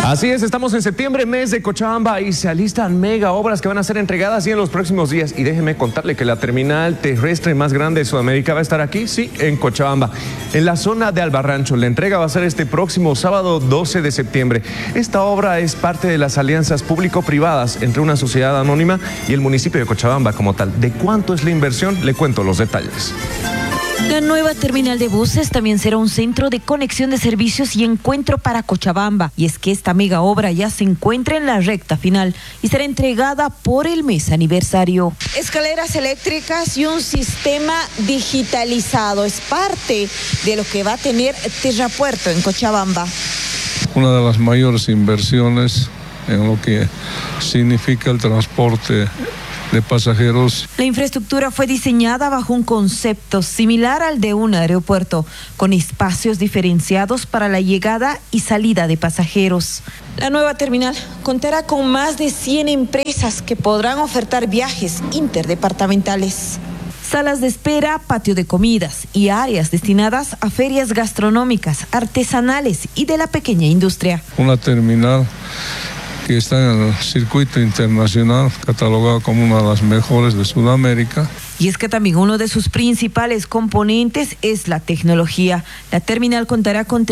Así es, estamos en septiembre, mes de Cochabamba, y se alistan mega obras que van a ser entregadas en los próximos días. Y déjeme contarle que la terminal terrestre más grande de Sudamérica va a estar aquí, sí, en Cochabamba, en la zona de Albarrancho. La entrega va a ser este próximo sábado 12 de septiembre. Esta obra es parte de las alianzas público-privadas entre una sociedad anónima y el municipio de Cochabamba como tal. ¿De cuánto es la inversión? Le cuento los detalles. La nueva terminal de buses también será un centro de conexión de servicios y encuentro para Cochabamba. Y es que esta mega obra ya se encuentra en la recta final y será entregada por el mes aniversario. Escaleras eléctricas y un sistema digitalizado es parte de lo que va a tener Terrapuerto en Cochabamba. Una de las mayores inversiones en lo que significa el transporte de pasajeros. La infraestructura fue diseñada bajo un concepto similar al de un aeropuerto, con espacios diferenciados para la llegada y salida de pasajeros. La nueva terminal contará con más de 100 empresas que podrán ofertar viajes interdepartamentales. Salas de espera, patio de comidas y áreas destinadas a ferias gastronómicas, artesanales y de la pequeña industria. Una terminal que está en el circuito internacional, catalogado como una de las mejores de Sudamérica. Y es que también uno de sus principales componentes es la tecnología. La terminal contará con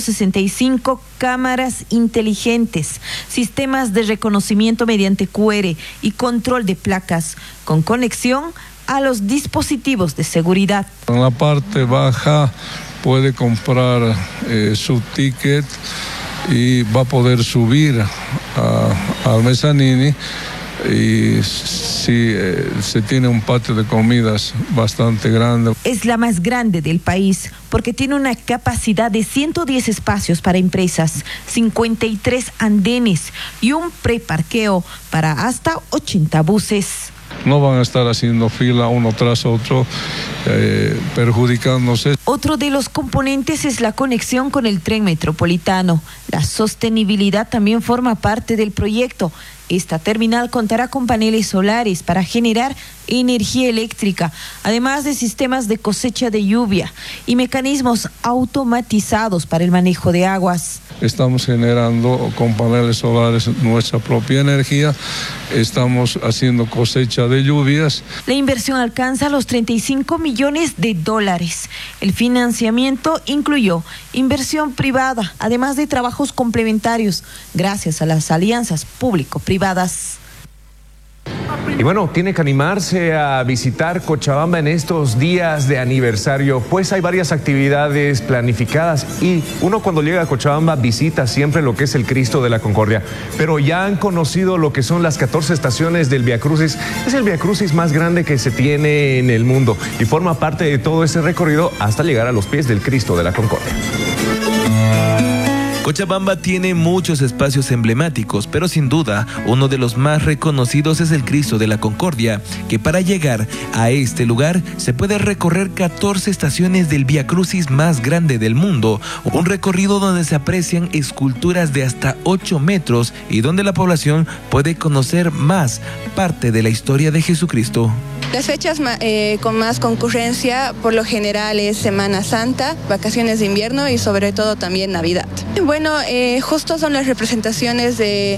365 cámaras inteligentes, sistemas de reconocimiento mediante QR y control de placas, con conexión a los dispositivos de seguridad. En la parte baja puede comprar su ticket y va a poder subir al mezanini, y sí, se tiene un patio de comidas bastante grande. Es la más grande del país porque tiene una capacidad de 110 espacios para empresas, 53 andenes y un preparqueo para hasta 80 buses. No van a estar haciendo fila uno tras otro, perjudicándose. Otro de los componentes es la conexión con el tren metropolitano. La sostenibilidad también forma parte del proyecto. Esta terminal contará con paneles solares para generar energía eléctrica, además de sistemas de cosecha de lluvia y mecanismos automatizados para el manejo de aguas. Estamos generando con paneles solares nuestra propia energía, estamos haciendo cosecha de lluvias. La inversión alcanza los $35 millones. El financiamiento incluyó inversión privada, además de trabajos complementarios, gracias a las alianzas público-privadas. Y bueno, tiene que animarse a visitar Cochabamba en estos días de aniversario, pues hay varias actividades planificadas y uno cuando llega a Cochabamba visita siempre lo que es el Cristo de la Concordia. Pero ya han conocido lo que son las 14 estaciones del Vía Crucis. Es el Vía Crucis más grande que se tiene en el mundo y forma parte de todo ese recorrido hasta llegar a los pies del Cristo de la Concordia. Cochabamba tiene muchos espacios emblemáticos, pero sin duda uno de los más reconocidos es el Cristo de la Concordia, que para llegar a este lugar se puede recorrer 14 estaciones del Vía Crucis más grande del mundo, un recorrido donde se aprecian esculturas de hasta 8 metros y donde la población puede conocer más parte de la historia de Jesucristo. Las fechas con más concurrencia por lo general es Semana Santa, vacaciones de invierno y sobre todo también Navidad. Bueno, justo son las representaciones de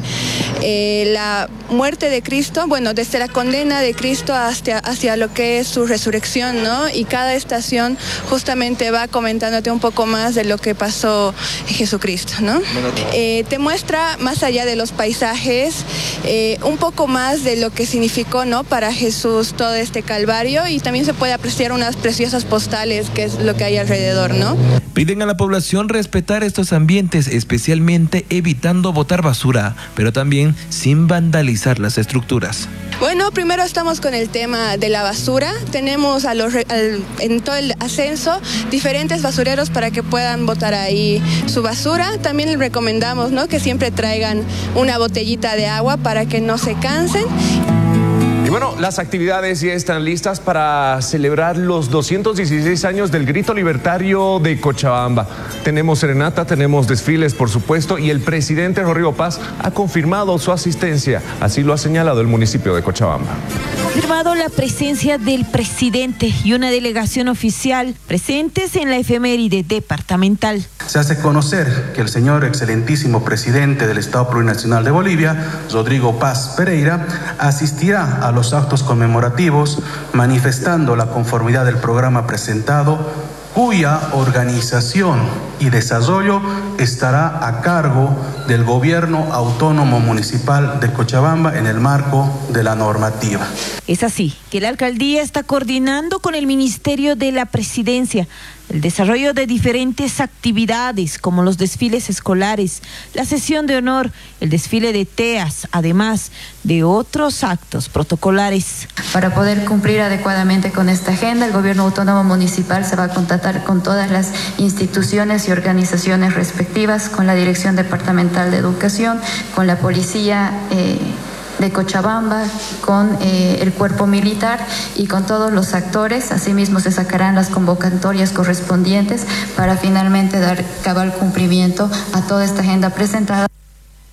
la muerte de Cristo, bueno, desde la condena de Cristo hacia lo que es su resurrección, ¿no? Y cada estación justamente va comentándote un poco más de lo que pasó Jesucristo, ¿no? Te muestra más allá de los paisajes, un poco más de lo que significó, ¿no? Para Jesús todo este calvario, y también se puede apreciar unas preciosas postales que es lo que hay alrededor, ¿no? Piden a la población respetar estos ambientes, especialmente evitando botar basura, pero también sin vandalizar las estructuras. Bueno, primero estamos con el tema de la basura. Tenemos en todo el ascenso diferentes basureros para que puedan botar ahí su basura. También les recomendamos, ¿no?, que siempre traigan una botellita de agua para que no se cansen. Y bueno, las actividades ya están listas para celebrar los 216 años del Grito Libertario de Cochabamba. Tenemos serenata, tenemos desfiles, por supuesto, y el presidente Rodrigo Paz ha confirmado su asistencia. Así lo ha señalado el municipio de Cochabamba. Confirmado la presencia del presidente y una delegación oficial presentes en la efeméride departamental. Se hace conocer que el señor excelentísimo presidente del Estado Plurinacional de Bolivia, Rodrigo Paz Pereira, asistirá a los actos conmemorativos manifestando la conformidad del programa presentado, cuya organización y desarrollo estará a cargo del Gobierno Autónomo Municipal de Cochabamba en el marco de la normativa. Es así que la alcaldía está coordinando con el Ministerio de la Presidencia el desarrollo de diferentes actividades como los desfiles escolares, la sesión de honor, el desfile de TEAS, además de otros actos protocolares. Para poder cumplir adecuadamente con esta agenda, el Gobierno Autónomo Municipal se va a contactar con todas las instituciones y organizaciones respectivas, con la Dirección Departamental de Educación, con la Policía de Cochabamba, con el cuerpo militar y con todos los actores. Asimismo se sacarán las convocatorias correspondientes para finalmente dar cabal cumplimiento a toda esta agenda presentada.